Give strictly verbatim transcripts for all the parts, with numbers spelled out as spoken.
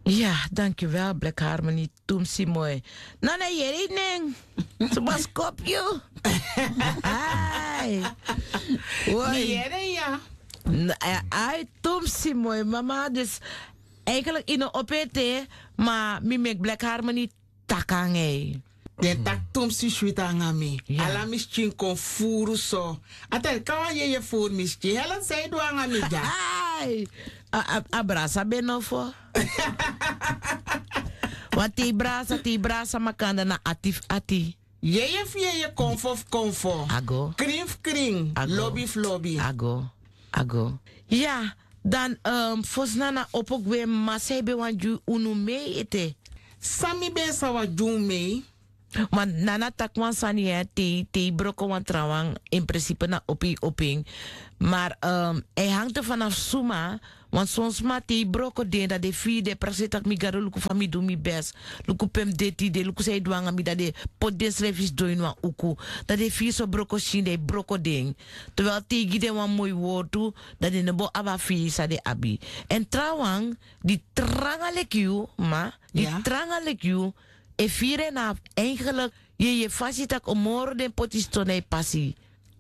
Ja, dankjewel, Black Harmony. Toem si mooi. Nana yeri neng. Sebas kopje. Ai. Hoi. Yeri ja. Ai, toem si mooi, mama. Dus eigenlijk in een O P T, maar mi mek Black Harmony takange. Den tak tum si shuita ngami. Ja. Ala mischin kon furu so. Atel kawan ye ye fur mischi. Helen say do ngami ja. Ai. Abraça benofo. Want die brasa, die brasa makanda na atif ati. Ye ye fie ye konfo konfo. Ago. Kring kring. Ago. Lobby lobby. Ago. Ago. Ja, dan um, fosnana opokwe masebe wanju unu me ete. Sami ben sawa jun me. Want nana takwan sani hè, te, te broko wan trawang in principe na opi oping. Maar um, hij hangt er vanaf suma, want soms ma te broko den dat de fi de prasetak mi garo luku fami do mi best. Luku pem deti de luku say duanga mi dat de pot den srefis do in wan uku. Dat de fi so broko shin de broko ding. Terwijl te gide wan mooi woord toe, dat de nebo aba fi sa de abi. En trawang, die tranga lekju, ma, die Ja. tranga lekju, e fire na eigenlijk je je fasitak omoro den potistone passi.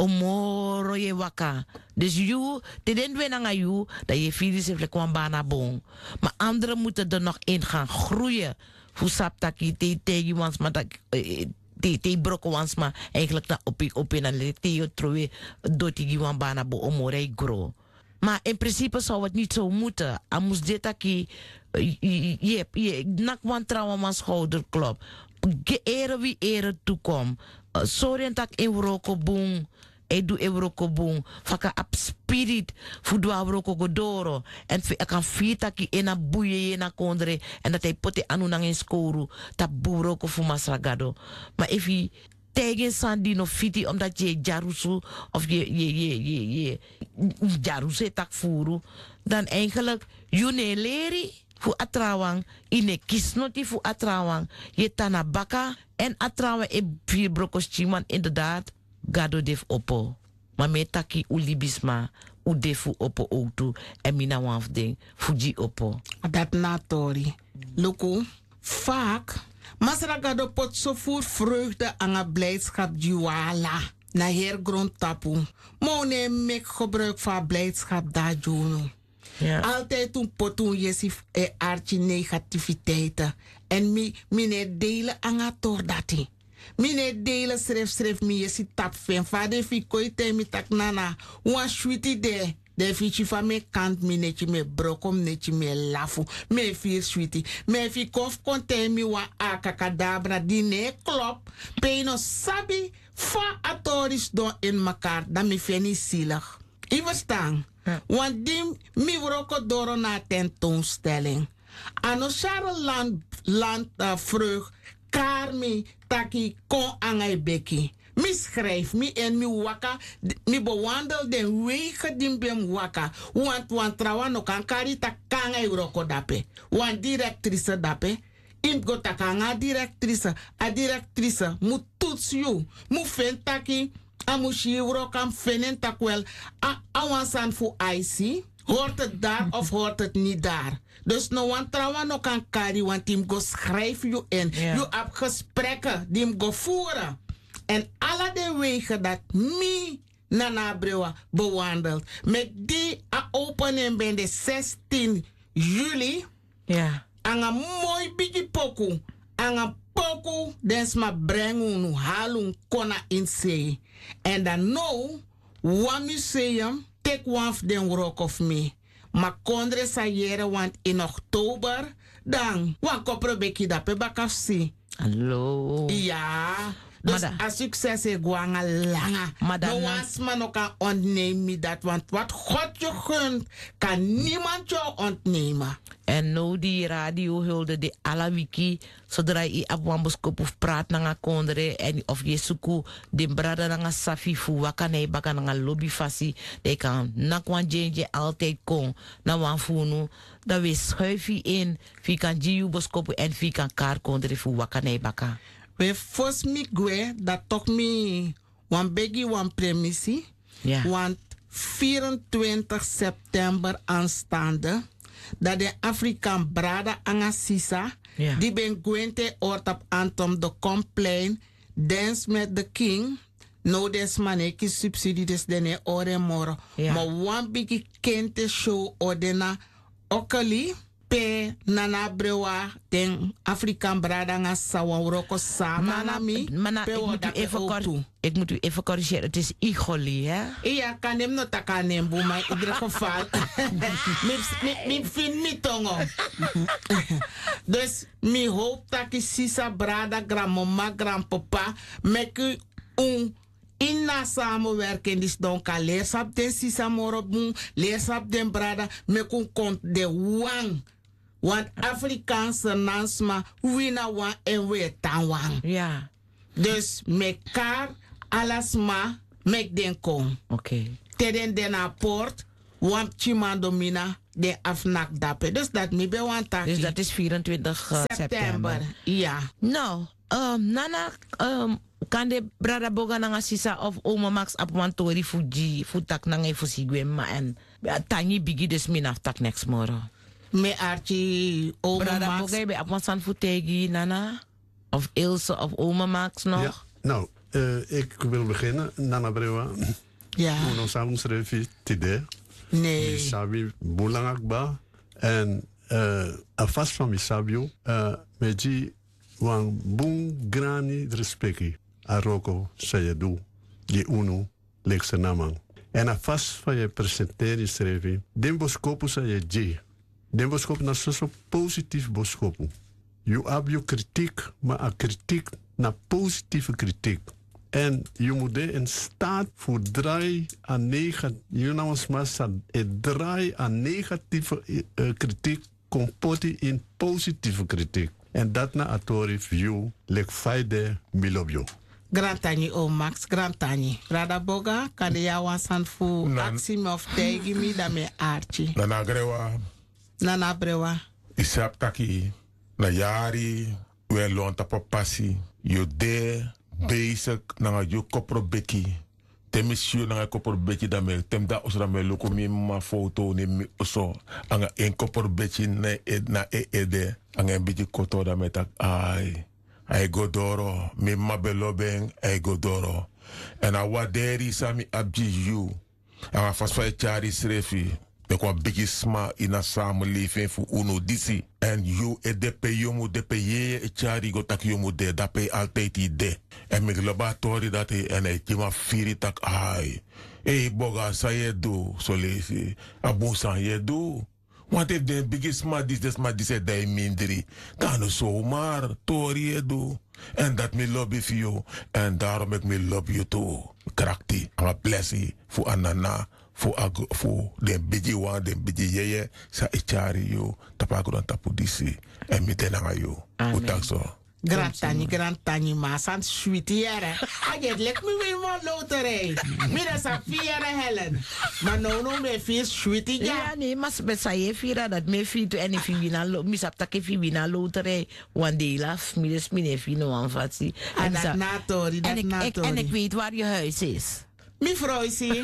Omoro je waka. Dus you, te den we nanga you, dat je fire se vlek wan bana bon. Maar anderen moeten er nog in gaan groeien. Hoe saptaki te tegi wans maar dat te te broko wans maar eigenlijk na opi opi na le te yo trowe doti wan bana bo omore grow. Maar in principe zou het niet zo moeten. Amus dit aki, je je nak wan trouwen man schouderklop. Ere wie ere toekom. Sorry tak Euroko boom. E do Euroko boom. Faka ap spirit fudu Euroko godoro. En ik kan fita ki ena buye na kondre. En dat hij pote anu nang in skoru. Ta buroko fu masragado. Maar if hij tegen sandino fiti omdat je jarusu of je je je je je jarusu tak furu, dan eigenlijk june leri fu atrawang ine kisnoti fu atrawang je tanabaka en atrawang e vier brokos chiman inderdaad gado def opo maar me taki ulibisma u defu opo ook toe en mina waf ding fuji opo Dat natori. Luku, vaak masragado pot so voer vreugde aan een blijdschap juwala. Na heer grond tapu. Mone mek gebruik van blijdschap da juno. ja. Altijd een potoen jesif e archi negativiteiten. En mi mine delen aan het tordati. Mine delen schrijf schrijf mi jesi tap fen. Vade fi koi te mi tak nana. Wan sweetie de. De fichi van me kant mi netje me brokom netje me lafu. Me fi sweetie. Me fi kof konte mi wa akakadabra di ne klop. Peino sabi fa atoris don in makar. Dan mi feni zielig. I verstaan. Ja. Want die mi wroko doro na tentoonstelling. Ano share land, land uh, vreug. Karmi taki kon angai beki. Mi schrijf mi en mi waka. Mi bewandel den wegen die bem waka. Want want trawa no kan kari ta kanga wroko dape. Want directrice dape. In go takanga directrice. A directrice mu toets you. Mu fen taki. Amushi wro kan fenen takwel. A awansan fu I C. Hoort het daar of hoort het niet daar? Dus no one trawa no kan kari, want die go schrijf je in. Ja. Je hebt gesprekken die hem go voeren. En alle de wegen dat mi nana brewa bewandeld. Met die a opening ben de zestien juli. ja. Aan een mooi bigi poku. Aan een poku dens ma brengen halung kona in zee. En dan nou, one museum, take one of den work of me. Ma kondre sa yere, want in oktober, dan, wan kopro beki da pe bakafsi. Hallo. Ja. Dus Maar da- a succes is gewoon een lange. Maar dan- No was man ook kan ontnemen dat, want wat God je gunt, kan niemand je ontnemen. En nou die radio hulde de ala wiki. Zodra je op wamboskop of praat na kondre. En of je suku de brada na safi fu wakane baka na lobby fasi. De kan nakwan jenje altijd kon. Na wan funu. Dan we schuifie in. Fi kan jiu boskop en fi kan kar kondre fu wakane baka. We fos mi gwe dat toch mi wan begi wan premisi. Ja. Want vierentwintig september aanstaande dat de Afrikaan brada anga sisa. Ja. Die ben gwente ortap antom de Komplein. Dance met the king. No des maneki subsidie des dene ore moro. Ja. Maar wan bigi kente show odena okali. Pe nana brewa den Afrikaan brada nga sawa roko sama na mi. Mana, pe ik, moet u even cor- ik moet u even corrigeren. Het is Igoli, hè? Ja, kan hem nog takken hem, boe, maar in ieder geval. Ik vind niet tongo. Dus ik hoop dat ik sisa brada, grandmama, grandpapa, met u een in na samenwerking is dan kan leersap den sisa moroboen, leersap den brada, met een kont de wang. Want Afrikaanse nansma, wina wang en we tan wang. Ja. Dus mekaar alasma mek den kom. Oké. Okay. Teden den aport, wamp chimandomina de afnak dape. Dus dat mi be wan taki. Dus dat is vierentwintig uh, september. september. Ja. Nou, um, nana, um, kan de brada boga nanga sisa of oma max apwantori fuji, futak nanga fusigwema en tanyi bigi des minaf tak next moro. Me archi oma brada max. Brada boga be apwansan futegi nana? Of Ilse of oma Max nog? Ja, nou, uh, ik wil beginnen. Nana Brewa. Ja. Uno samen schreef tide. Nee. Misabi bulangakba. En uh, afas van Misabio. Uh, meji wan bung grani respecti. Aroko sayadu. Je uno lekse namang. En afas van je presenteri schreef. Den boskopu sa je je. Den boskopu na so positief boskopu. Je hebt je kritiek, maar een kritiek naar positieve kritiek. En je moet in staat voor draai aan negatieve, je namens massa, draai aan negatieve uh, kritiek, compoten in positieve kritiek. En dat na atori view, lek feide milobio. Grantani o Max, grantani. Rada boga, kan de jou aan voor actie of tegen me, dat me aartje. Nana Brewa. Nana Brewa. Isap taki. Na jari, we lonta papasi, yo de, bezig, na yo kopro beki. Temisio na kopro beki da me, tem da osra me loko mi ma foto ni mi oso. Anga en kopro beki na e na e ede, anga en biji koto da me tak ai. Ai godoro, mi ma belobeng, ai godoro. En a waderi sami abji you. Anga fasfa e chari srefi. Ik kwam bigisma in een samenleving voor uno disi. En yo e depe yo mu depe ye e chari go tak yo mu de dape altijd ide. En me laboratori dat he en hij kima firi tak ai. Hey boga sa ye do so lesi. Abo sa ye do. Want if de bigisma dis des ma dis e dai mindri. Dan so maar tori e do. En dat me lobby voor jou. En daarom ik me lobby you too. Krakti. Ama blessie voor anana. Voor voor de biji wan de biji yeye sa echari yo tapago dan tapu disi en mitena ga yo utak so Grantani, grantani, maar san sweetiere. Aget lek me weer wat loterij. Mira sa vier helen. Maar no no me vier sweetie ja. Ja, nee, maar met saye vira dat me fi to eni fi wina lo, mi sap take fi wina loterij. One day laf, mi des mi ne fi no anfatsi. En dat natori, dat en ik, natori. en ik weet waar je huis is. Mi vrouwsie.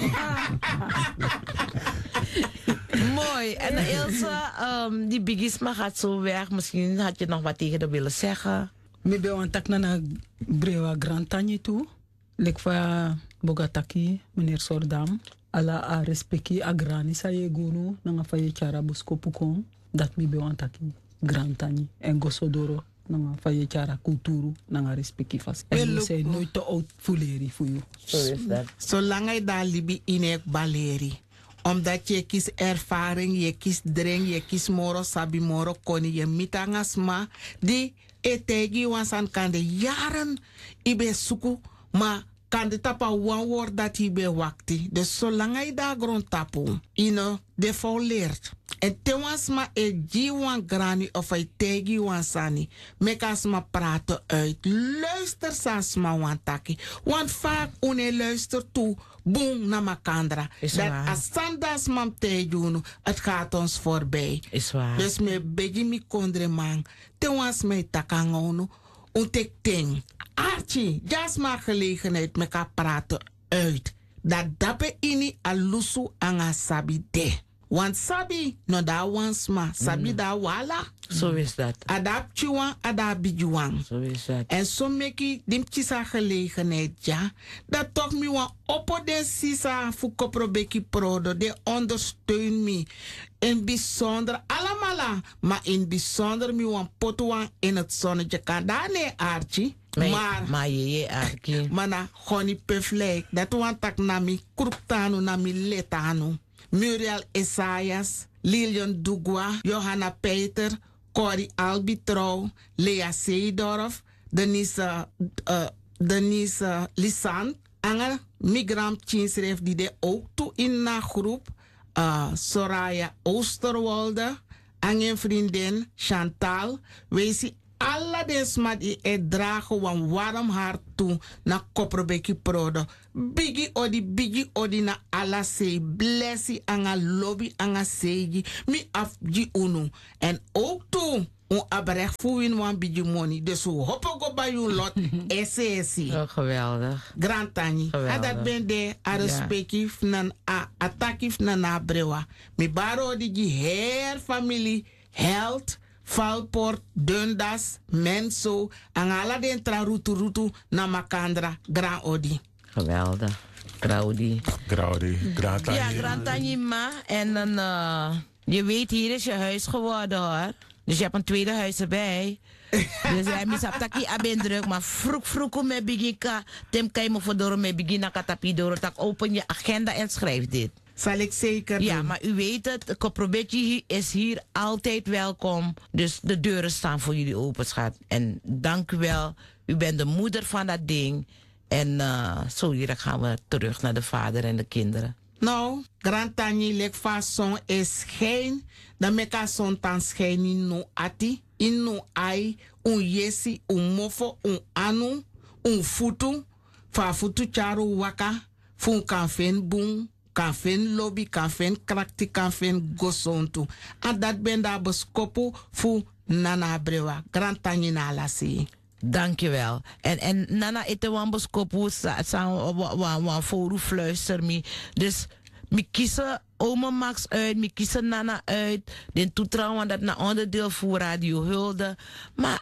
Mooi. En Ilse, um, die bigisma gaat zo weg. Misschien had je nog wat tegen haar willen zeggen. Ik ben aan het naar Brewa Grantanje toe. Lek van Bogataki, meneer Sordam. Ala a respecti a grani sa ye gunu. Nanga fa ye chara boskopukon. Dat mi ben aan het Grantanje. En Gosodoro. Nanga fa ye chara kulturu. Nanga respecti vast. En je zei nooit te oud fuleri voor je. Zo is dat. Zolang hij daar libi inek baleri. Omdat je kies ervaring, je kies drink, je kies moro sabi moro koni, je mitangasma. Die etegi wansan kan de jaren ibe suku, maar kan de tapa one woord dat ibe wakti. Dus zolang hij daar grond tapu, ino de vol leert. En te wansma e ji wan grani of hij tegi wansani. Mekasma praten uit. Luister sansma wan taki. Want vaak une luister toe. Boom na makandra. Is Dat waar. as sandas mam te doen, het gaat ons voorbij. Is waar. Dus me begi mi kondre man. Te wans me takangono. Un tek ting. Archie, jas maar gelegenheid meka praten uit. Dat dape ini alusu anga sabi de. Want sabi no da wansma, sabi da wala. Zo is dat. Adap chuan, adap bijuan. Zo is dat. En zo meki dim chisa gelegenheid ja. Dat toch mi wan oppo den sisa fu koprobeki prodo. De ondersteun mi. In bijzonder allemaal. Maar in bijzonder mi wan potuan in het zonnetje kan. Daar nee Archie. Maar, maar je je Archie. Maar na goni peflek. Dat wan tak nami kruptanu nami letanu. Muriel Esaias, Lilian Dugwa, Johanna Peter, Corrie Albitrouw, Lea Seedorf, Denise, uh, Denise uh, Lissant. En migrant Chinsref die de ook toe in na groep. Uh, Soraya Oosterwolde. En een vriendin Chantal. Wees alle desma die het dragen van warm hart toe na Koprobeki Prodo. Bigi odi, bigi odi na ala sei. Blessi anga lobby anga seigi. Mi afji unu. En ook toe. Un abrech fuin wan bigi money. Dus we hoppen go bij uw lot. S S I. Oh, geweldig. Grand Tani. En dat ben de a respectief nan a atakif na na brewa. Mi baro di her familie health. Valport, Dundas, Menso, en alle den tra rutu rutu na Makandra, Grand Odi. Geweldig. Graudi. Graudi, Grantani. Ja, Grantani ma. En dan, uh, je weet, hier is je huis geworden hoor. Dus je hebt een tweede huis erbij. Dus hij misap taki aben druk, maar vroeg vroeg me begin tem kai mo fodoro me begin na katapi doro tak open je agenda en schrijf dit. Zal ik zeker Ja, doen. maar u weet het, Koprobetje is hier altijd welkom. Dus de deuren staan voor jullie open, schat. En dank u wel. U bent de moeder van dat ding. En uh, zo hier gaan we terug naar de vader en de kinderen. Nou, Grand Tani lek fason is geen. Dan meka son tan schijn no ati. In no ai. Un yesi, un mofo, un anu. Un futu. Fa futu charu waka. Fun kan fen boom. Kan fen lobby, kan fen krakti, kan fen gosontu. En dat ben daar beskopu fu nana brewa. Grand Tani na lasi. Dankjewel. En, en Nana ete wan beskopu sa wan foru fluister mi. Dus mi kiezen oma Max uit, mi kiezen Nana uit. Den toetrouwen dat na onderdeel voor Radio Hulde. Maar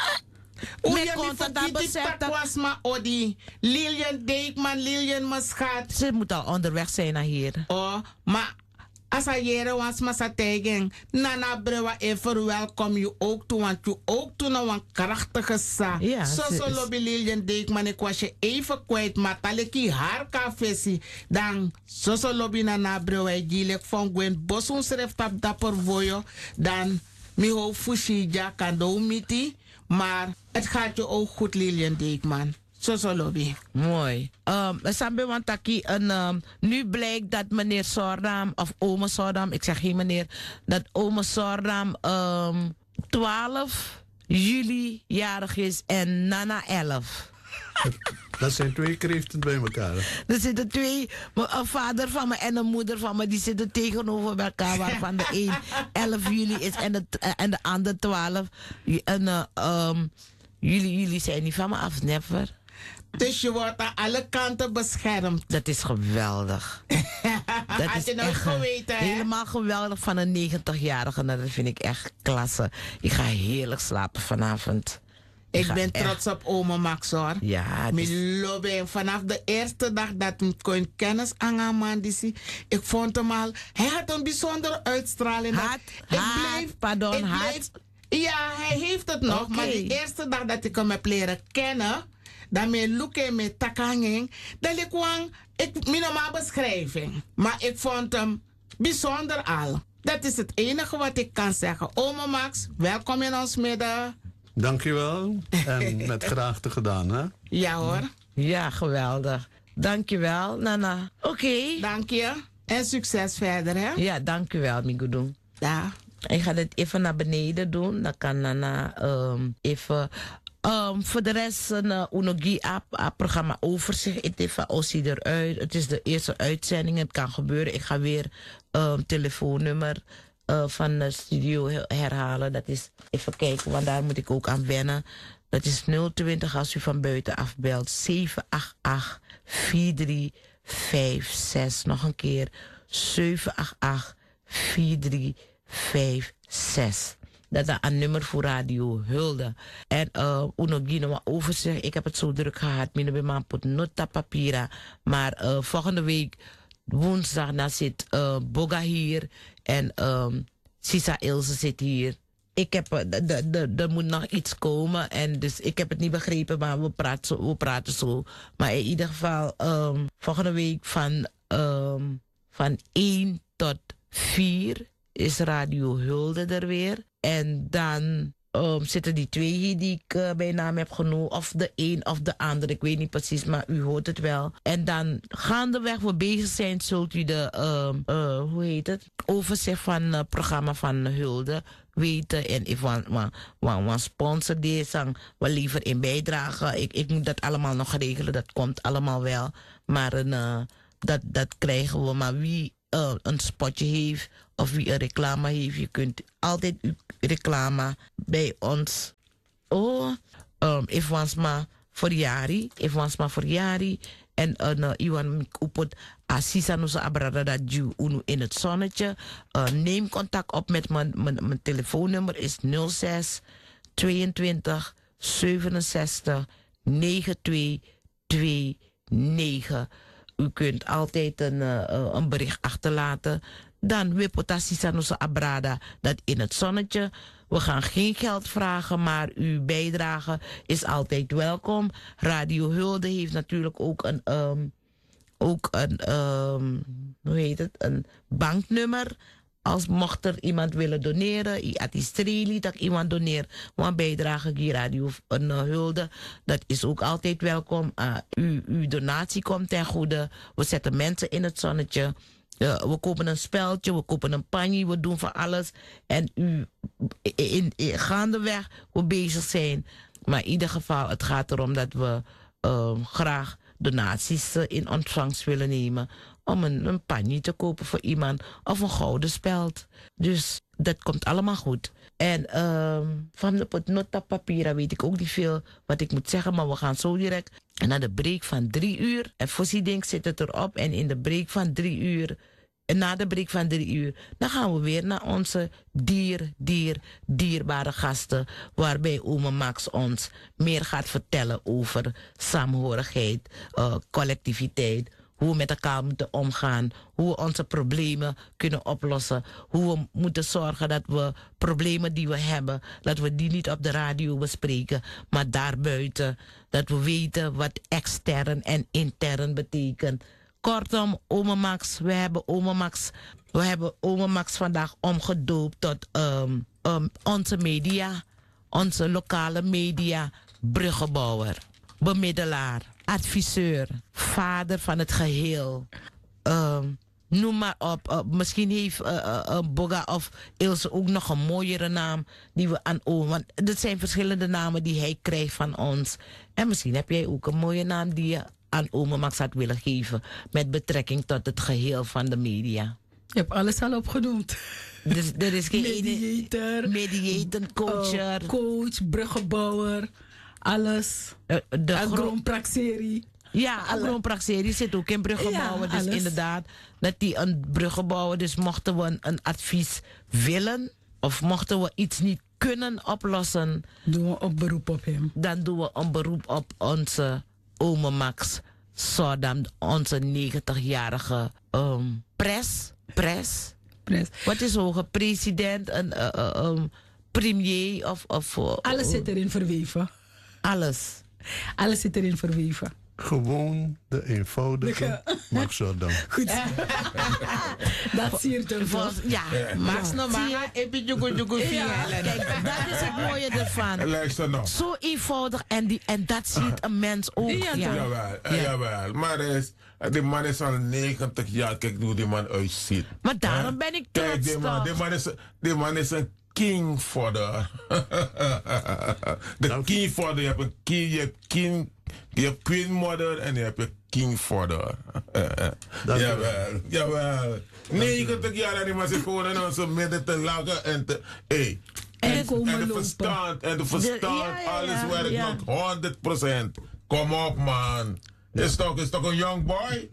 Hoe me je kon mi dat vergeten besef dat was maar Odi. Lilian Deekman, Lilian Maschat. ze moet al onderweg zijn naar hier. Oh, maar als hij jere was maar sa tegen, Nana brewa even welkom je ook toe, want je ook toe nou een krachtige sa. Ja, zo ze zo is- lobby Lilian Deekman, ik was je even kwijt, maar taleki haar kafesi. Dan zo zo lobby Nana brewa, gilek van Gwen Bosun schrijft op dapper voyo, dan mi ho fushija kando miti, maar het gaat je ook goed Lilian Deekman. Zo zo lobby. Mooi. Um, Sambe Wantaki, en, um, nu blijkt dat meneer Sordam, of ome Sordam, ik zeg geen meneer, dat ome Sordam um, twaalf juli jarig is en Nana elf. Dat zijn twee kreeften bij elkaar. Er zitten twee, een vader van me en een moeder van me, die zitten tegenover elkaar, waarvan de een elf juli is en de, en de ander twaalf. En uh, um, jullie, jullie zijn niet van me af, never. Dus je wordt aan alle kanten beschermd. Dat is geweldig. Dat Had is je nooit echt geweten, hè? helemaal geweldig van een negentigjarige. Nou, dat vind ik echt klasse. Ik ga heerlijk slapen vanavond. Ik ga ben echt- trots op oma Max hoor. Ja, het is- Mijn lobby. Vanaf de eerste dag dat ik kon kennis aan man die ik vond hem al. Hij had een bijzondere uitstraling. Had, ik had, pardon, ik had. bleef- ja, hij heeft het nog. Oké. Maar de eerste dag dat ik hem heb leren kennen, dat mijn look en mijn takanging, dat ik kwam, ik mijn normaal beschrijving. Maar ik vond hem bijzonder al. Dat is het enige wat ik kan zeggen. Oma Max, welkom in ons midden. Dankjewel. En met graagte gedaan, hè? Ja hoor. ja, geweldig. Dankjewel, Nana. Oké. Dank je. En succes verder, hè? Ja, dankjewel, Migudoen. Ja. Ik ga dit even naar beneden doen. Dan kan Nana um, even... Um, voor de rest, een uh, Unogi app, app programma overzicht. Het even Ossie eruit. Het is de eerste uitzending. Het kan gebeuren. Ik ga weer um, telefoonnummer uh, van de studio he- herhalen. Dat is, even kijken, want daar moet ik ook aan wennen. Dat is nul twintig als u van buiten afbelt. zeven acht acht vier drie vijf zes. Nog een keer. zeven acht acht vier drie vijf zes. Dat is een nummer voor Radio Hulde. En uh, uno gino ma overzicht. Ik heb het zo druk gehad. Mine bij mijn pot nota papiera. Maar uh, volgende week woensdag dan zit uh, Boga hier. En um, Sisa Ilse zit hier. Ik heb, er moet nog iets komen. En dus ik heb het niet begrepen, maar we praten zo. We praten zo. Maar in ieder geval, um, volgende week van, um, van één tot vier is Radio Hulde er weer. En dan um, zitten die twee hier die ik uh, bij naam heb genoemd. Of de een of de ander, ik weet niet precies, maar u hoort het wel. En dan gaandeweg we bezig zijn, zult u de, um, uh, hoe heet het, overzicht van het uh, programma van Hulde weten. En if een sponsor deze, we liever in bijdragen. Ik, ik moet dat allemaal nog regelen, dat komt allemaal wel. Maar een, uh, dat, dat krijgen we. Maar wie uh, een spotje heeft of wie een reclame heeft, je kunt altijd uw reclame bij ons. Oh, um, if was maar voor jari, if was maar voor jari. En uh, iwan upot assisa nusa abrada dat ju unu in het zonnetje. Uh, neem contact op met mijn telefoonnummer is nul zes tweeëntwintig zevenenzestig negenentwintig negen. U kunt altijd een, uh, een bericht achterlaten. Dan wipota assisa nusa abrada dat in het zonnetje. We gaan geen geld vragen, maar uw bijdrage is altijd welkom. Radio Hulde heeft natuurlijk ook een, um, ook een um, hoe heet het, een banknummer. Als mocht er iemand willen doneren, i atistreli dat iemand doneert, want bijdrage die Radio een, uh, Hulde, dat is ook altijd welkom. Uh, uw, uw donatie komt ten goede. We zetten mensen in het zonnetje. Uh, we kopen een speldje, we kopen een panje, we doen van alles. En u, in, in, in gaandeweg, we bezig zijn. Maar in ieder geval, het gaat erom dat we uh, graag donaties uh, in ontvangst willen nemen. Om een, een panje te kopen voor iemand. Of een gouden speld. Dus dat komt allemaal goed. En uh, van de nota papiera weet ik ook niet veel wat ik moet zeggen. Maar we gaan zo direct naar de break van drie uur. En voorziendenk zit het erop. En in de break van drie uur. En na de break van drie uur, dan gaan we weer naar onze dier, dier, dierbare gasten. Waarbij oma Max ons meer gaat vertellen over saamhorigheid, uh, collectiviteit. Hoe we met elkaar moeten omgaan. Hoe we onze problemen kunnen oplossen. Hoe we moeten zorgen dat we problemen die we hebben, dat we die niet op de radio bespreken, maar daarbuiten. Dat we weten wat extern en intern betekent. Kortom, Ome Max, we hebben Ome Max, we hebben Ome Max vandaag omgedoopt tot um, um, onze media, onze lokale media, bruggenbouwer, bemiddelaar, adviseur, vader van het geheel. Um, noem maar op. Uh, misschien heeft uh, uh, uh, Boga of Ilse ook nog een mooiere naam die we aan Ome. Want dat zijn verschillende namen die hij krijgt van ons. En misschien heb jij ook een mooie naam die je aan Ome Max had willen geven met betrekking tot het geheel van de media. Je hebt alles al opgenoemd. Dus er is geen mediator, mediator, coacher, uh, coach, bruggenbouwer, alles. Uh, de agroonpraxerie. Ja, agroonpraxerie zit ook in bruggenbouwen. Ja, dus inderdaad, dat die een bruggenbouwer, dus mochten we een, een advies willen of mochten we iets niet kunnen oplossen, doen we een beroep op hem. Dan doen we een beroep op onze Ome Max Sodam, onze negentigjarige um, pres. Pres. Pres. Wat is hoge president, een uh, uh, um, premier of. of uh, alles zit erin verweven. Alles. Alles zit erin verweven. Gewoon de eenvoudige Max Sodam. Goed. Dat siert hem toch? Ja, Max no maar even jugo jugo via. Kijk, dat is het mooie ervan. Luister nog. Zo eenvoudig en, die, en dat ziet een mens ook. Ja, ja. Jawel, ja. jawel. Maar is, die man is al negentig jaar. Kijk hoe die man uitziet. Maar daarom ben ik trots. Kijk, die man, die man, is, die man is een king fodder. De king fodder. Je hebt een king, je hebt king, je hebt queen mother en je hebt een king fodder. Jawel, jawel. negentig jaar en die man zit gewoon in onze midden te lachen en te... Hey. En, en, komen en de lopen. verstand, en de verstand, De, ja, ja, alles ja, werkt ja. nog honderd procent. Kom op man. Is toch, is toch een young boy?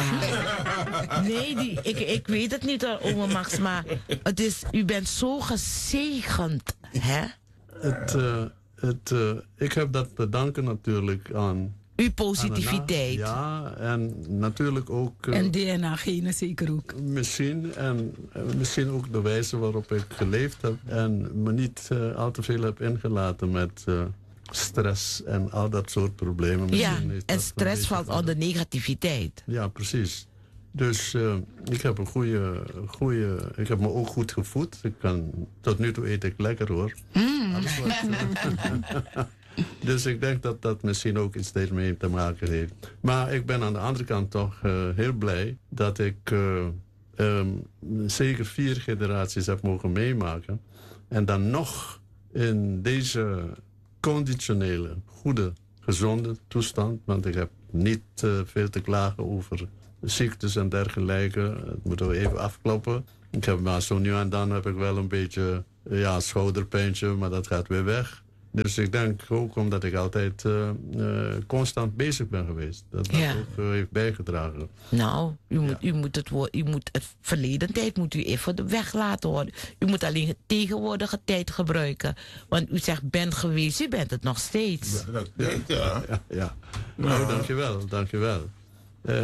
Wauw. Nee, die, ik, ik weet het niet, hoor, oma Max, maar het is, u bent zo gezegend, hè? Het, uh, het, uh, ik heb dat te danken natuurlijk aan... Uw positiviteit. Ja, en natuurlijk ook... Uh, en D N A-genen zeker ook. Misschien, en uh, misschien ook de wijze waarop ik geleefd heb. En me niet uh, al te veel heb ingelaten met uh, stress en al dat soort problemen. Misschien ja, en stress valt onder negativiteit. Ja, precies. Dus uh, ik heb een goede, goede... Ik heb me ook goed gevoed. Ik kan, tot nu toe eet ik lekker, hoor. Mm. Alles wat, uh, dus ik denk dat dat misschien ook iets daarmee te maken heeft. Maar ik ben aan de andere kant toch uh, heel blij dat ik uh, um, zeker vier generaties heb mogen meemaken. En dan nog in deze conditionele, goede, gezonde toestand. Want ik heb niet uh, veel te klagen over ziektes en dergelijke. Dat moeten we even afkloppen. Ik heb maar zo nu en dan heb ik wel een beetje ja, schouderpijntje, maar dat gaat weer weg. Dus ik denk ook omdat ik altijd uh, uh, constant bezig ben geweest. Dat dat ja. ook uh, heeft bijgedragen. Nou, u moet, ja. u moet, het, u moet het verleden tijd moet u even weglaten hoor. U moet alleen het tegenwoordige tijd gebruiken. Want u zegt bent geweest, u bent het nog steeds. Ja, dat weet ja. ja, ja. Nou, ja. dankjewel, dankjewel. Uh,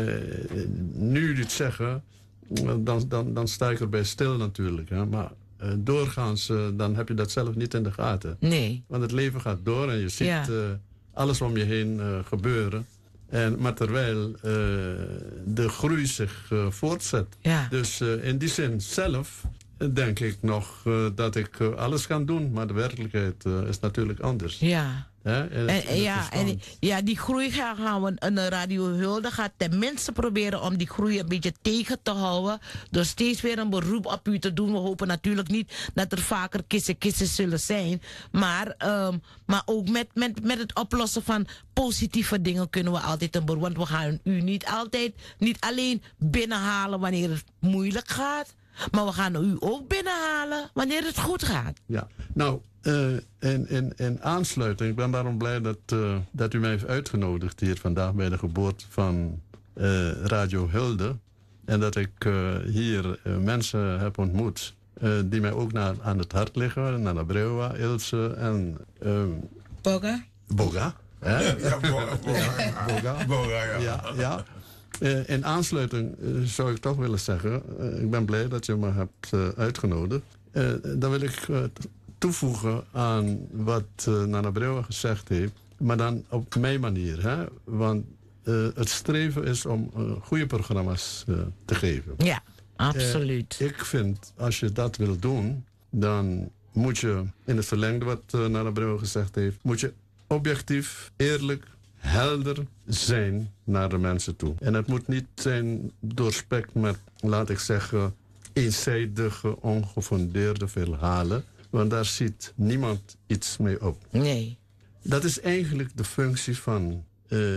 nu jullie het zeggen, dan, dan, dan sta ik erbij stil natuurlijk. Hè? Maar uh, doorgaans, uh, dan heb je dat zelf niet in de gaten. Nee. Want het leven gaat door en je ziet ja. uh, alles om je heen uh, gebeuren. En, maar terwijl uh, de groei zich uh, voortzet. Ja. Dus uh, in die zin zelf uh, denk ik nog uh, dat ik uh, alles kan doen. Maar de werkelijkheid uh, is natuurlijk anders. Ja. Ja, en, en, en ja, en ja, die groei gaan we, een Radio Hulde gaat tenminste proberen om die groei een beetje tegen te houden. Door steeds weer een beroep op u te doen. We hopen natuurlijk niet dat er vaker kissen kissen zullen zijn. Maar, um, maar ook met, met, met het oplossen van positieve dingen kunnen we altijd een beroep. Want we gaan u niet altijd, niet alleen binnenhalen wanneer het moeilijk gaat. Maar we gaan u ook binnenhalen wanneer het goed gaat. Ja, nou... Uh, in, in, in aansluiting, ik ben daarom blij dat, uh, dat u mij heeft uitgenodigd hier vandaag bij de geboorte van uh, Radio Hulde. En dat ik uh, hier uh, mensen heb ontmoet uh, die mij ook naar, aan het hart liggen. Nana Brewa, Ilse en... Um, Boga. Boga. Hè? Ja, ja, Boga. Boga. Boga, ja. ja, ja. Uh, in aansluiting uh, zou ik toch willen zeggen, uh, ik ben blij dat je me hebt uh, uitgenodigd. Uh, dan wil ik... Uh, toevoegen aan wat uh, Nana Brewa gezegd heeft, maar dan op mijn manier. Hè? Want uh, het streven is om uh, goede programma's uh, te geven. Ja, absoluut. Uh, ik vind, als je dat wil doen, dan moet je, in het verlengde wat uh, Nana Brewa gezegd heeft, moet je objectief, eerlijk, helder zijn naar de mensen toe. En het moet niet zijn doorspekt met, laat ik zeggen, eenzijdige, ongefundeerde verhalen. Want daar ziet niemand iets mee op. Nee. Dat is eigenlijk de functie van... Uh...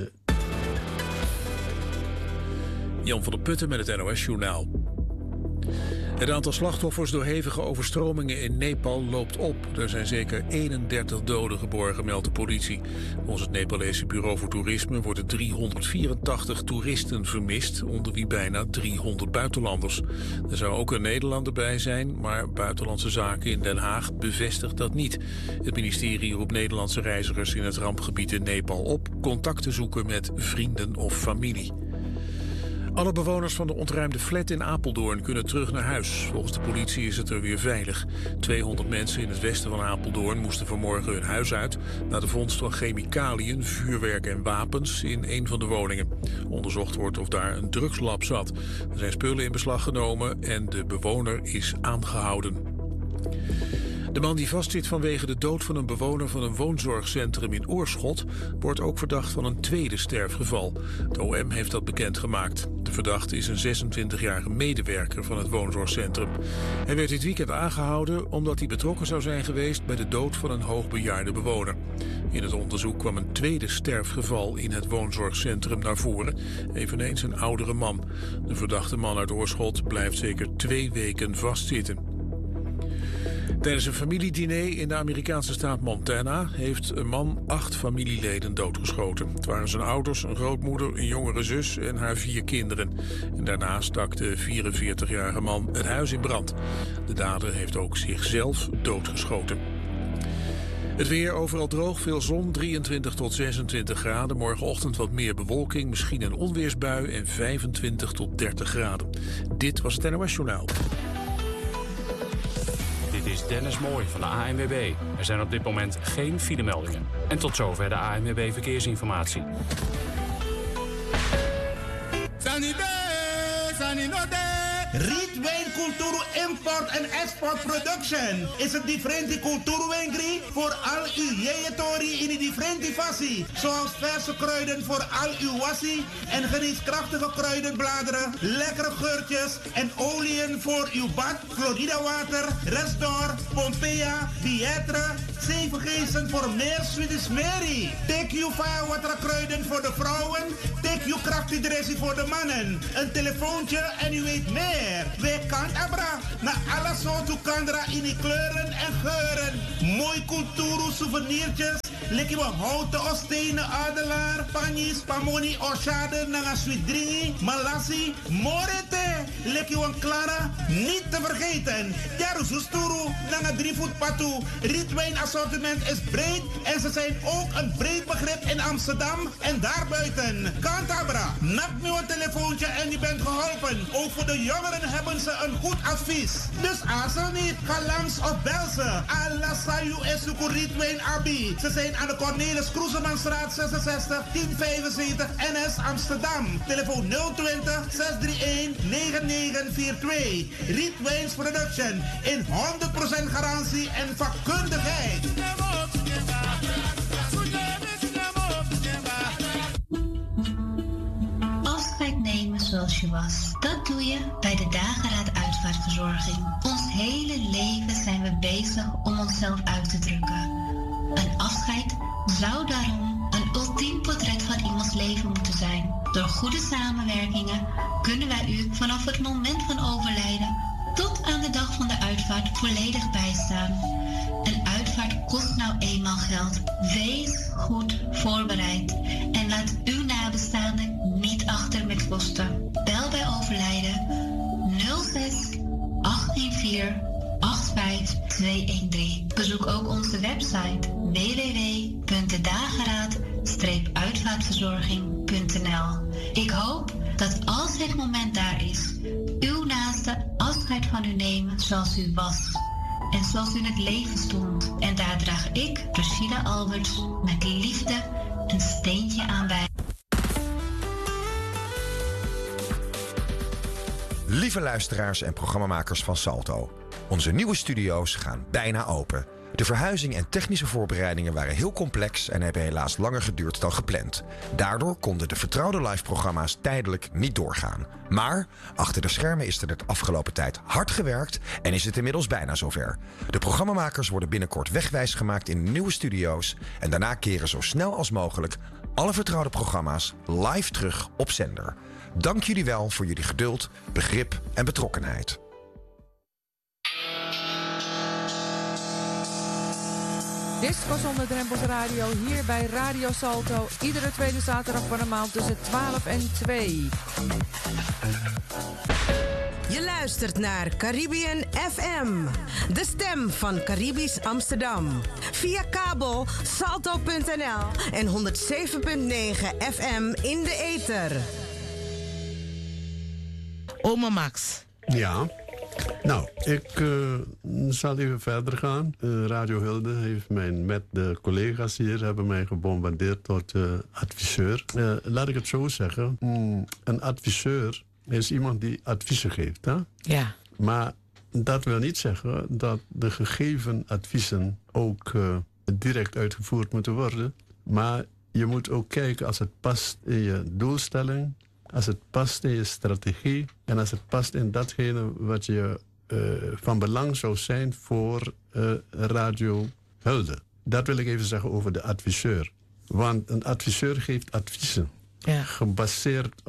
Jan van der Putten met het N O S-journaal. Het aantal slachtoffers door hevige overstromingen in Nepal loopt op. Er zijn zeker eenendertig doden geborgen, meldt de politie. Volgens het Nepalese Bureau voor Toerisme worden driehonderdvierentachtig toeristen vermist, onder wie bijna driehonderd buitenlanders. Er zou ook een Nederlander bij zijn, maar Buitenlandse Zaken in Den Haag bevestigt dat niet. Het ministerie roept Nederlandse reizigers in het rampgebied in Nepal op contact te zoeken met vrienden of familie. Alle bewoners van de ontruimde flat in Apeldoorn kunnen terug naar huis. Volgens de politie is het er weer veilig. tweehonderd mensen in het westen van Apeldoorn moesten vanmorgen hun huis uit na de vondst van chemicaliën, vuurwerk en wapens in een van de woningen. Onderzocht wordt of daar een drugslab zat. Er zijn spullen in beslag genomen en de bewoner is aangehouden. De man die vastzit vanwege de dood van een bewoner van een woonzorgcentrum in Oorschot wordt ook verdacht van een tweede sterfgeval. Het O M heeft dat bekendgemaakt. De verdachte is een zesentwintigjarige medewerker van het woonzorgcentrum. Hij werd dit weekend aangehouden omdat hij betrokken zou zijn geweest bij de dood van een hoogbejaarde bewoner. In het onderzoek kwam een tweede sterfgeval in het woonzorgcentrum naar voren. Eveneens een oudere man. De verdachte man uit Oorschot blijft zeker twee weken vastzitten. Tijdens een familiediner in de Amerikaanse staat Montana heeft een man acht familieleden doodgeschoten. Het waren zijn ouders, een grootmoeder, een jongere zus en haar vier kinderen. En daarna stak de vierenveertigjarige man het huis in brand. De dader heeft ook zichzelf doodgeschoten. Het weer overal droog, veel zon, drieëntwintig tot zesentwintig graden. Morgenochtend wat meer bewolking, misschien een onweersbui en vijfentwintig tot dertig graden. Dit was het N O S Journaal. Dit is Dennis Mooij van de A N W B. Er zijn op dit moment geen filemeldingen. En tot zover de A N W B Verkeersinformatie. Rietwijn Culturo Import en Export Production is het differenti culturo wijngri voor al uw jeetori in die differenti fassie. Zoals verse kruiden voor al uw wassie en geneeskrachtige kruidenbladeren, lekkere geurtjes en oliën voor uw bad, Florida water, Resdor, Pompeia, Pietre, zeven geesten voor meer Swedish Mary. Take you firewater kruiden voor de vrouwen, take you krachtig dressing voor de mannen. Een telefoontje en u weet meer. We kan abra na alle soorten kandra in die kleuren en geuren. Mooi culturo souvenirtjes. Lekker we houten of stenen adelaar, panis, pamoni, oshade, nanga swidringi, malassi, morete. Lekker we clara, niet te vergeten. Jaruzusturu, nanga drievoet patu. Rietwijn assortiment is breed en ze zijn ook een breed begrip in Amsterdam en daarbuiten. Kantabra, nak me een telefoontje en je bent geholpen. Ook voor de jongeren hebben ze een goed advies. Dus aarzel niet, ga langs of bel ze. Alla sayu esuku Rietwijn abi. Ze zijn aan de Cornelis Kroesemanstraat zesenzestig tien vijfenzeventig N S Amsterdam. Telefoon nul twintig, zes drie een, negen negen vier twee. Rietwijns Production in honderd procent garantie en vakkundigheid. Afscheid nemen zoals je was. Dat doe je bij de Dageraad Uitvaartverzorging. Ons hele leven zijn we bezig om onszelf uit te drukken. Een afscheid zou daarom een ultiem portret van iemands leven moeten zijn. Door goede samenwerkingen kunnen wij u vanaf het moment van overlijden tot aan de dag van de uitvaart volledig bijstaan. Een uitvaart kost nou eenmaal geld. Wees goed voorbereid en laat uw nabestaanden niet achter met kosten. Bel bij overlijden nul zes acht een vier acht vijf twee een drie. Bezoek ook onze website w w w punt de dageraad uitvaartverzorging punt n l. Ik hoop dat als het moment daar is, uw naaste afscheid van u nemen zoals u was en zoals u in het leven stond. En daar draag ik, Rashida Alberts, met liefde een steentje aan bij. Lieve luisteraars en programmamakers van Salto. Onze nieuwe studio's gaan bijna open. De verhuizing en technische voorbereidingen waren heel complex en hebben helaas langer geduurd dan gepland. Daardoor konden de vertrouwde live-programma's tijdelijk niet doorgaan. Maar achter de schermen is er de afgelopen tijd hard gewerkt en is het inmiddels bijna zover. De programmamakers worden binnenkort wegwijs gemaakt in nieuwe studio's en daarna keren zo snel als mogelijk alle vertrouwde programma's live terug op zender. Dank jullie wel voor jullie geduld, begrip en betrokkenheid. Disco zonder drempels radio hier bij Radio Salto. Iedere tweede zaterdag van de maand tussen twaalf en twee. Je luistert naar Caribbean F M. De stem van Caribisch Amsterdam. Via kabel salto punt n l en honderd zeven punt negen F M in de ether. Oma Max. Ja. Nou, ik uh, zal even verder gaan. Uh, Radio Hilde heeft mij met de collega's hier hebben mij gebombardeerd tot uh, adviseur. Uh, laat ik het zo zeggen. Mm, een adviseur is iemand die adviezen geeft. Hè? Ja. Maar dat wil niet zeggen dat de gegeven adviezen ook uh, direct uitgevoerd moeten worden. Maar je moet ook kijken als het past in je doelstelling, als het past in je strategie en als het past in datgene wat je uh, van belang zou zijn voor uh, Radio Hulde. Dat wil ik even zeggen over de adviseur. Want een adviseur geeft adviezen. Ja. Gebaseerd op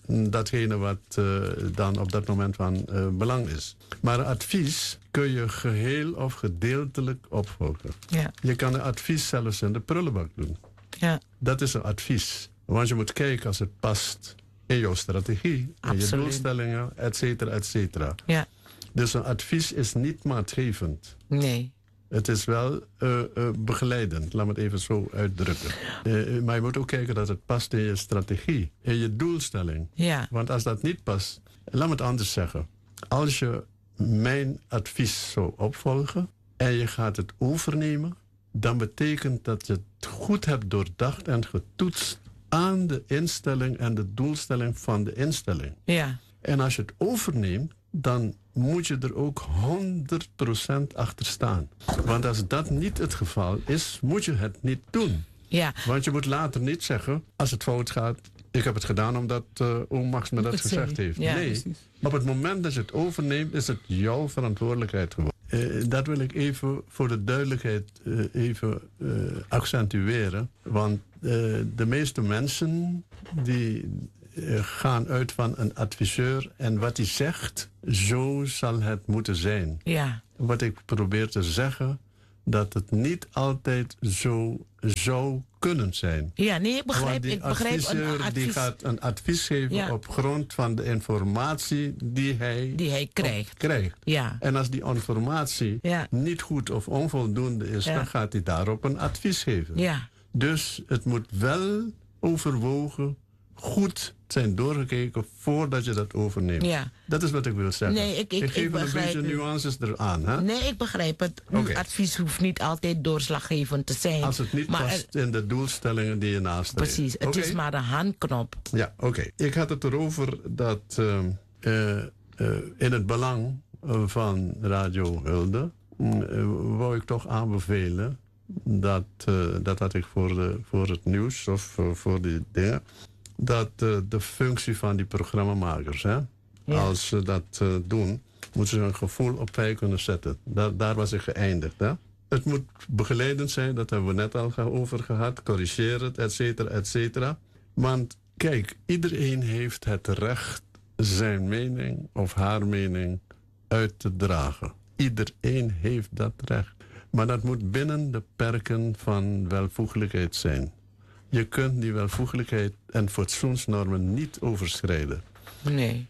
datgene wat uh, dan op dat moment van uh, belang is. Maar advies kun je geheel of gedeeltelijk opvolgen. Ja. Je kan een advies zelfs in de prullenbak doen. Ja. Dat is een advies. Want je moet kijken als het past in jouw strategie, in je doelstellingen, et cetera, et cetera. Ja. Dus een advies is niet maatgevend. Nee. Het is wel uh, uh, begeleidend, laat me het even zo uitdrukken. Uh, maar je moet ook kijken dat het past in je strategie, in je doelstelling. Ja. Want als dat niet past, laat me het anders zeggen. Als je mijn advies zou opvolgen en je gaat het overnemen, dan betekent dat je het goed hebt doordacht en getoetst aan de instelling en de doelstelling van de instelling. Ja. En als je het overneemt, dan moet je er ook honderd procent achter staan. Want als dat niet het geval is, moet je het niet doen. Ja. Want je moet later niet zeggen, als het fout gaat, ik heb het gedaan omdat uh, oom Max me dat Het gezegd zei. heeft. Ja, nee, precies. op het moment dat je het overneemt, is het jouw verantwoordelijkheid geworden. Uh, dat wil ik even voor de duidelijkheid uh, even uh, accentueren. Want uh, de meeste mensen die uh, gaan uit van een adviseur en wat hij zegt, zo zal het moeten zijn. Ja. Wat ik probeer te zeggen, dat het niet altijd zo zou kunnen zijn. Ja, nee, ik begrijp. Want die ik begrijp adviseur een advies die gaat een advies geven ja. op grond van de informatie die hij, die hij krijgt. krijgt. Ja. En als die informatie Ja. niet goed of onvoldoende is, Ja. dan gaat hij daarop een advies geven. Ja. Dus het moet wel overwogen, goed zijn doorgekeken voordat je dat overneemt. Ja. Dat is wat ik wil zeggen. Nee, ik, ik, ik geef ik een begrijp beetje u. nuances eraan. Hè? Nee, ik begrijp het. Uw Oké. advies hoeft niet altijd doorslaggevend te zijn. Als het niet maar past in de doelstellingen die je nastreeft. precies, het Oké? is maar de handknop. Ja, oké. Okay. Ik had het erover dat uh, uh, uh, in het belang van Radio Hulde uh, wou ik toch aanbevelen dat, uh, dat had ik voor, de, voor het nieuws of uh, voor die dingen, dat uh, de functie van die programmamakers, hè, ja. als ze dat uh, doen, moeten ze een gevoel op wij kunnen zetten. Daar, daar was ik geëindigd. Hè. Het moet begeleidend zijn, dat hebben we net al over gehad, corrigeer het, et cetera, et cetera. Want kijk, iedereen heeft het recht zijn mening of haar mening uit te dragen. Iedereen heeft dat recht. Maar dat moet binnen de perken van welvoeglijkheid zijn. Je kunt die welvoeglijkheid en fatsoensnormen niet overschrijden. Nee.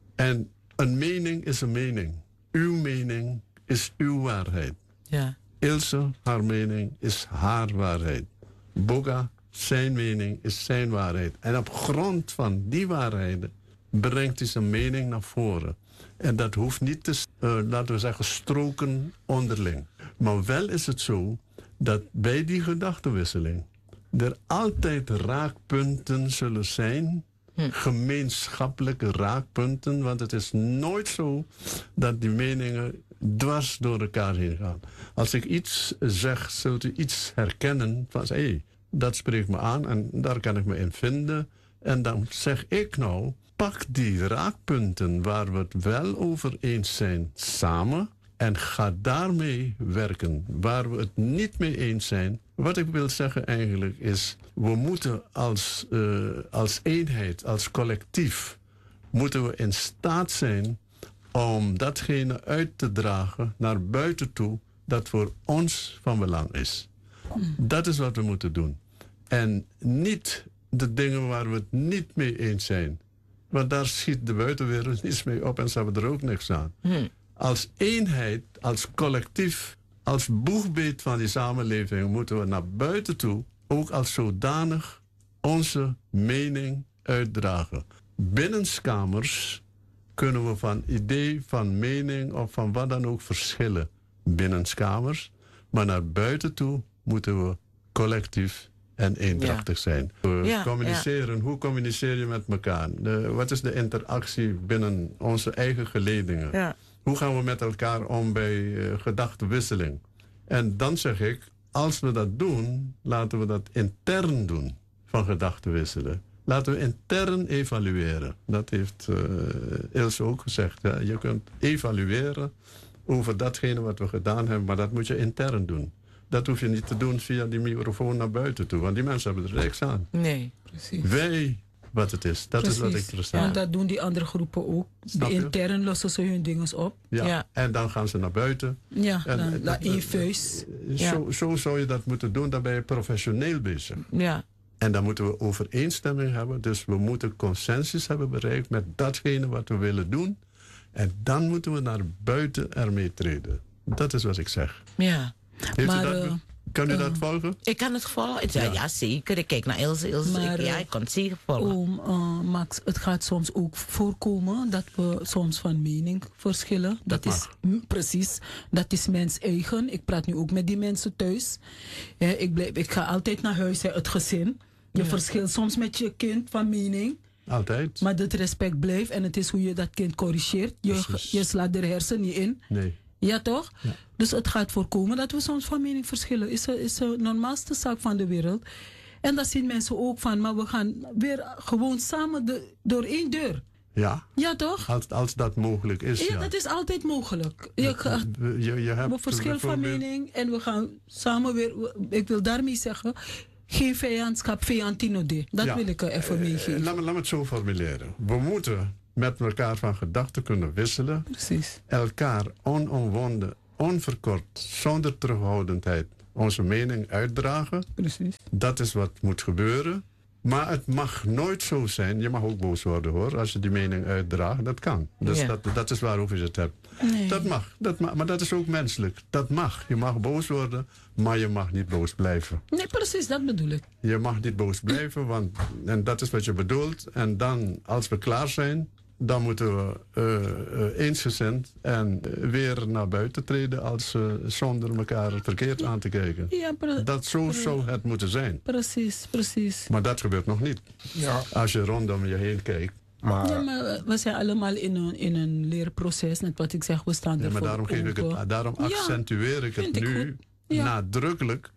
En een mening is een mening. Uw mening is uw waarheid. Ja. Ilse, haar mening is haar waarheid. Boga, zijn mening is zijn waarheid. En op grond van die waarheden brengt hij zijn mening naar voren. En dat hoeft niet te, uh, laten we zeggen, stroken onderling. Maar wel is het zo dat bij die gedachtenwisseling er altijd raakpunten zullen zijn, hm. gemeenschappelijke raakpunten, want het is nooit zo dat die meningen dwars door elkaar heen gaan. Als ik iets zeg, zult u iets herkennen van, hé, hey, dat spreekt me aan en daar kan ik me in vinden. En dan zeg ik nou, pak die raakpunten waar we het wel over eens zijn samen en ga daarmee werken. Waar we het niet mee eens zijn, wat ik wil zeggen eigenlijk is, we moeten als, uh, als eenheid, als collectief, moeten we in staat zijn om datgene uit te dragen naar buiten toe dat voor ons van belang is. Dat is wat we moeten doen. En niet de dingen waar we het niet mee eens zijn. Want daar schiet de buitenwereld niets mee op en ze hebben er ook niks aan. Hmm. Als eenheid, als collectief, als boegbeet van die samenleving moeten we naar buiten toe ook als zodanig onze mening uitdragen. Binnenskamers kunnen we van idee, van mening of van wat dan ook verschillen binnenskamers. Maar naar buiten toe moeten we collectief en eendrachtig ja. zijn. We ja, communiceren, ja. Hoe communiceer je met elkaar? De, wat is de interactie binnen onze eigen geledingen? Ja. Hoe gaan we met elkaar om bij uh, gedachtenwisseling? En dan zeg ik, als we dat doen, laten we dat intern doen van gedachtenwisselen. Laten we intern evalueren. Dat heeft uh, Ilse ook gezegd. Ja. Je kunt evalueren over datgene wat we gedaan hebben, maar dat moet je intern doen. Dat hoef je niet te doen via die microfoon naar buiten toe, want die mensen hebben er niks aan. Nee, precies. Wij wat het is. Dat Precies. is wat ik interessant Want dat doen die andere groepen ook. Snap De je? intern lossen ze hun dingen op. Ja. Ja, En dan gaan ze naar buiten. ja En, dan, eh, dan dat- één vuist. Ja. Zo, zo zou je dat moeten doen. Dan ben je professioneel bezig. Ja. En dan moeten we overeenstemming hebben. Dus we moeten consensus hebben bereikt met datgene wat we willen doen. En dan moeten we naar buiten ermee treden. Dat is wat ik zeg. Ja. Heeft Maar, u dat, eh, kan u eh, dat volgen? Ik kan het volgen. Ja, Ja. ja zeker. Ik kijk naar Ilse. Ilse Maar, ik, ja, eh, ik kan het zeker volgen. Oom uh, Max, het gaat soms ook voorkomen dat we soms van mening verschillen. Dat, Dat is mm, precies, dat is mens eigen. Ik praat nu ook met die mensen thuis. Eh, ik, blijf, ik ga altijd naar huis, hè, het gezin. Je Ja. verschilt soms met je kind van mening. Altijd? Maar dat respect blijft en het is hoe je dat kind corrigeert. Je, Precies. je slaat er hersen niet in. Nee. Ja, toch? Ja. Dus het gaat voorkomen dat we soms van mening verschillen. Is de, is de normaalste zaak van de wereld. En dat zien mensen ook van, maar we gaan weer gewoon samen de, door één deur. Ja. Ja, toch? Als, als dat mogelijk is, Ja, ja. dat is altijd mogelijk. Je, gaat- Je, je, je hebt we verschillen van bijvoorbeeld- mening en we gaan samen weer. Ik wil daarmee zeggen, geen vijandschap, vijandinode. Dat Ja. wil ik er even Eh, meegeven. Laat me, laat me het zo formuleren. We moeten met elkaar van gedachten kunnen wisselen. Precies. Elkaar onomwonden, onverkort, zonder terughoudendheid onze mening uitdragen. Precies. Dat is wat moet gebeuren. Maar het mag nooit zo zijn. Je mag ook boos worden hoor, als je die mening uitdraagt. Dat kan. Dus Ja. dat, dat is waarover je het hebt. Nee. Dat mag, dat mag. Maar dat is ook menselijk. Dat mag. Je mag boos worden, maar je mag niet boos blijven. Nee, precies, dat bedoel ik. Je mag niet boos blijven, want en dat is wat je bedoelt. En dan, als we klaar zijn, dan moeten we uh, uh, eensgezind en uh, weer naar buiten treden als uh, zonder elkaar verkeerd aan te kijken. Ja, pre- Dat zo zou het moeten zijn. precies, precies. Maar dat gebeurt nog niet. Ja. Als je rondom je heen kijkt. Maar, Ja, maar we- we zijn allemaal in een, in een leerproces. Net wat ik zeg, we staan Ja, er maar voor daarom, geef ik open. het, daarom Ja, accentueer ik het vind ik nu goed. Ja. nadrukkelijk.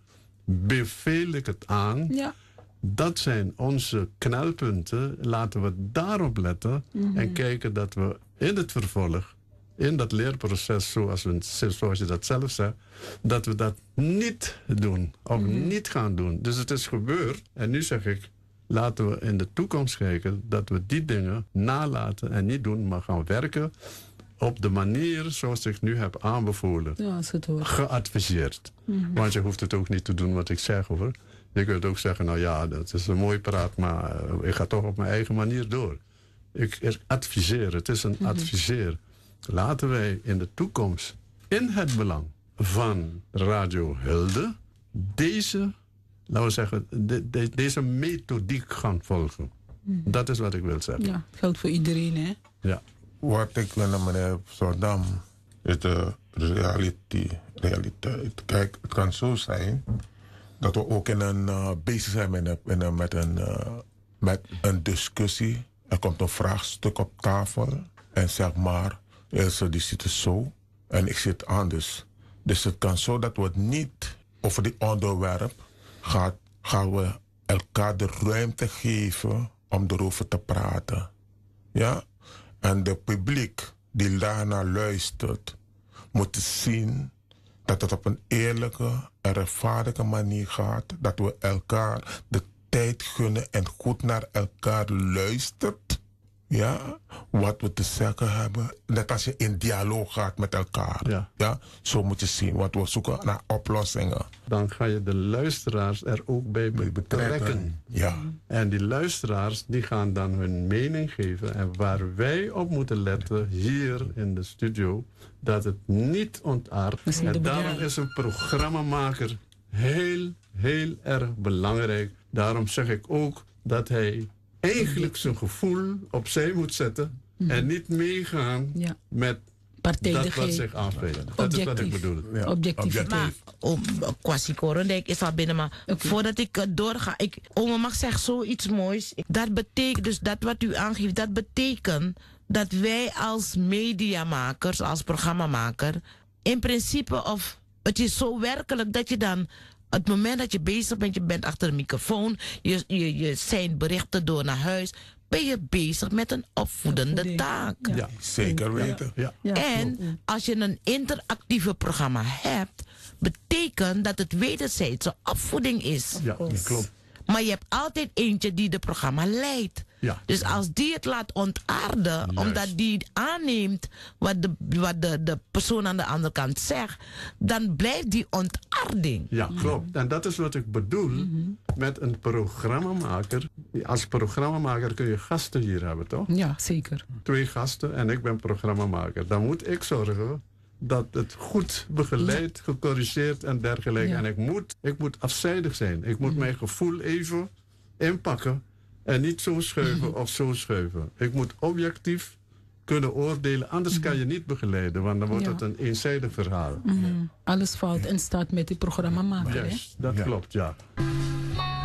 Beveel ik het aan. Ja, Dat zijn onze knelpunten. Laten we daarop letten. Mhm. En kijken dat we in het vervolg, in dat leerproces, zoals, we, zoals je dat zelf zegt, dat we dat niet doen. Of Mhm. niet gaan doen. Dus het is gebeurd. En nu zeg ik, laten we in de toekomst kijken dat we die dingen nalaten en niet doen, maar gaan werken op de manier zoals ik nu heb aanbevolen. ja, als het hoort. Geadviseerd. Mhm. Want je hoeft het ook niet te doen wat ik zeg hoor. Je kunt ook zeggen, nou ja, dat is een mooi praat, maar uh, ik ga toch op mijn eigen manier door. Ik, ik adviseer, het is een Mhm. adviseer. Laten wij in de toekomst, in het belang van Radio Hulde, deze, laten we zeggen, de, de- deze methodiek gaan volgen. Mhm. Dat is wat ik wil zeggen. Ja, geldt voor iedereen, hè? Ja. wat ik wil naar meneer Zordam is de reality, realiteit. Kijk, het kan zo zijn dat we ook in een, uh, bezig zijn met een, in een, met, een, uh, met een discussie. Er komt een vraagstuk op tafel en zeg maar, Ilse die zit er zo en ik zit anders. Dus het kan zo dat we het niet over dit onderwerp gaan, gaan we elkaar de ruimte geven om erover te praten. Ja? En de publiek die daarnaar luistert, moet zien dat het op een eerlijke en rechtvaardige manier gaat. Dat we elkaar de tijd gunnen en goed naar elkaar luistert. Ja, wat we te zeggen hebben. Net als je in dialoog gaat met elkaar. Ja. Ja, zo moet je zien. Want we zoeken naar oplossingen. Dan ga je de luisteraars er ook bij betrekken. Ja. En die luisteraars die gaan dan hun mening geven. En waar wij op moeten letten hier in de studio, dat het niet ontaardt. Misschien de En daarom bedoeling. is een programmamaker heel, heel erg belangrijk. Daarom zeg ik ook dat hij eigenlijk zijn gevoel opzij moet zetten. En niet meegaan Ja. met dat Partijdigheid. wat zich aanspreekt. Dat is wat ik Objectief. bedoel. Ja. Objectiviteit. Maar om Kwasi Korendijk is al binnen, maar Oké. voordat ik uh, doorga, ik, oma mag zeggen zoiets moois. Dat betekent dus dat wat u aangeeft, dat betekent dat wij als mediamakers, als programmamaker, in principe, of het is zo werkelijk dat je dan, het moment dat je bezig bent, je bent achter de microfoon, je, je, je zijn berichten door naar huis, ben je bezig met een opvoedende Opvoeding. taak. Ja. Ja. Zeker weten. Ja. Ja, En klopt. als je een interactieve programma hebt, betekent dat het wederzijdse opvoeding is. Ja, klopt. Maar je hebt altijd eentje die de programma leidt. Ja. Dus als die het laat ontaarden, Juist. omdat die aanneemt wat, de, wat de, de persoon aan de andere kant zegt, dan blijft die ontaarding. Ja, klopt. En dat is wat ik bedoel mm-hmm. met een programmamaker. Als programmamaker kun je gasten hier hebben, toch? Ja, zeker. Twee gasten en ik ben programmamaker. Dan moet ik zorgen dat het goed begeleid, ja. gecorrigeerd en dergelijke. Ja. En ik moet, ik moet afzijdig zijn. Ik moet mm-hmm. mijn gevoel even inpakken en niet zo schuiven mm-hmm. of zo schuiven. Ik moet objectief kunnen oordelen, anders mm-hmm. kan je niet begeleiden, want dan wordt ja. het een eenzijdig verhaal. Mm-hmm. Alles valt en staat met die programmamaker. Yes, dat ja. klopt, ja.